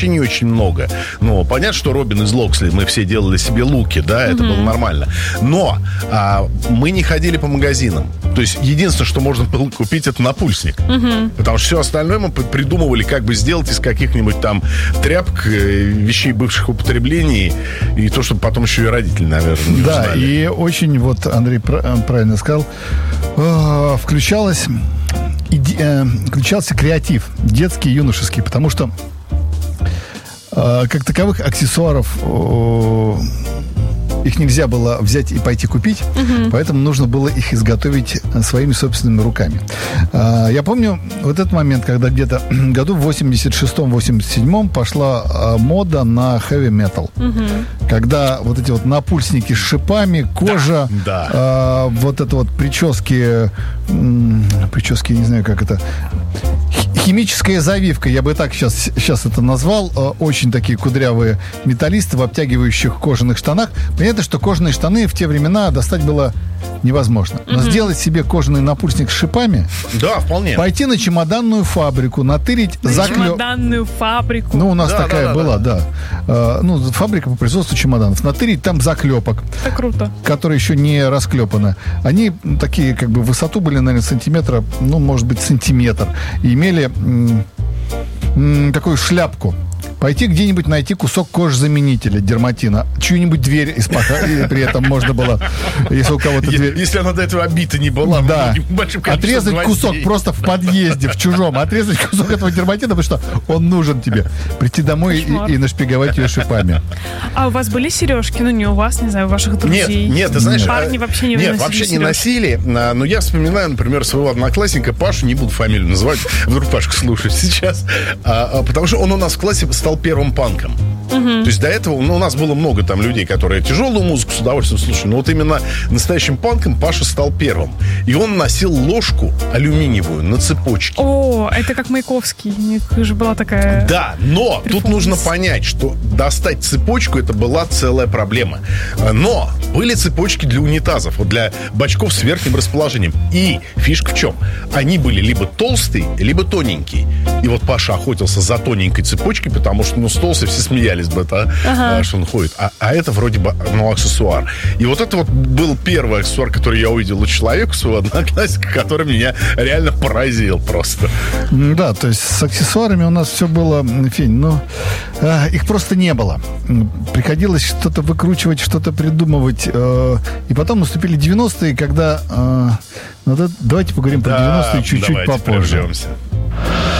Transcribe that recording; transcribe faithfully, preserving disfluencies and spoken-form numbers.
не очень много. Но понятно, что Робин из Локсли, мы все делали себе луки, да, это mm-hmm. было нормально. Но а, мы не ходили по магазинам. То есть единственное, что можно было купить, это напульсник. Mm-hmm. Потому что все остальное мы придумывали, как бы сделать из каких-нибудь там тряпок, вещей бывших употреблений, и то, чтобы потом еще и родители, наверное, не Да, узнали. И очень, вот Андрей правильно сказал, включалось, включался креатив, детский, юношеский, потому что как таковых аксессуаров их нельзя было взять и пойти купить, uh-huh. поэтому нужно было их изготовить своими собственными руками. Я помню вот этот момент, когда где-то году в восемьдесят шестом - восемьдесят седьмом пошла мода на хэви-метал. Uh-huh. Когда вот эти вот напульсники с шипами, кожа, да, да. вот это вот прически, прически, не знаю, как это... Химическая завивка, я бы так сейчас, сейчас это назвал. Очень такие кудрявые металлисты в обтягивающих кожаных штанах. Понятно, что кожаные штаны в те времена достать было невозможно. Но mm-hmm. сделать себе кожаный напульсник с шипами... Да, вполне. Пойти на чемоданную фабрику, натырить... На заклё... чемоданную фабрику. Ну, у нас да, такая да, была, да. да. да. Ну, фабрика по производству чемоданов. Натырить там заклепок. Это круто. Которые еще не расклепаны. Они такие, как бы, в высоту были, наверное, сантиметра, ну, может быть, сантиметр. И имели м- м- такую шляпку. Пойти где-нибудь найти кусок кожзаменителя, дерматина, чью-нибудь дверь испахать, при этом можно было, если у кого-то дверь... Если она до этого обита не была, да. Отрезать кусок просто в подъезде, в чужом, отрезать кусок этого дерматина, потому что он нужен тебе. Прийти домой и, и нашпиговать ее шипами. А у вас были сережки? Ну, не у вас, не знаю, у ваших друзей. Нет, нет, ты знаешь... Парни вообще не Нет, носили вообще сережки. не носили, но я вспоминаю, например, своего одноклассника Пашу, не буду фамилию называть, вдруг Пашка слушает сейчас, а, потому что он у нас в классе стал первым панком. Uh-huh. То есть до этого, ну, у нас было много там людей, которые тяжелую музыку с удовольствием слушали, но вот именно настоящим панком Паша стал первым. И он носил ложку алюминиевую на цепочке. О, это как Маяковский. У них же была такая... Да, но тут нужно понять, что достать цепочку — это была целая проблема. Но были цепочки для унитазов, вот для бачков с верхним расположением. И фишка в чем? Они были либо толстые, либо тоненькие. И вот Паша охотился за тоненькой цепочкой, потому что, ну, с толстой все смеялись бы, да, ага. что он ходит. А, а это вроде бы, ну, аксессуар. И вот это вот был первый аксессуар, который я увидел у человека, своего одноклассника, который меня реально поразил просто. Да, то есть с аксессуарами у нас все было, Фень, ну, э, их просто не было. Приходилось что-то выкручивать, что-то придумывать. Э, и потом наступили девяностые, когда... Э, ну, да, давайте поговорим про да, девяностые чуть-чуть попозже. Прервемся.